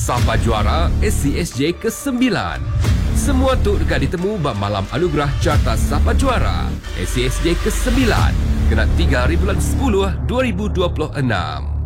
Sapa Juara SCSJ ke-9. Semua tu dekat ditemu bab malam anugerah Carta Sapa Juara SCSJ ke-9 kena 3 bulan 10 2026.